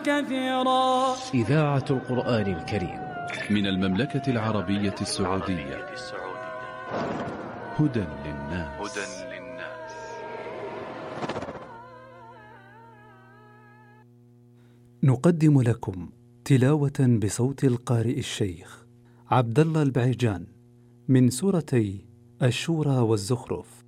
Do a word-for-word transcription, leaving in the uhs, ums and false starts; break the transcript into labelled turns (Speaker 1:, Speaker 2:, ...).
Speaker 1: كثيرا.
Speaker 2: إذاعة القرآن الكريم
Speaker 3: من المملكة العربية السعودية. هدى للناس.
Speaker 4: نقدم لكم تلاوة بصوت القارئ الشيخ عبد الله البعيجان من سورتي الشورى والزخرف.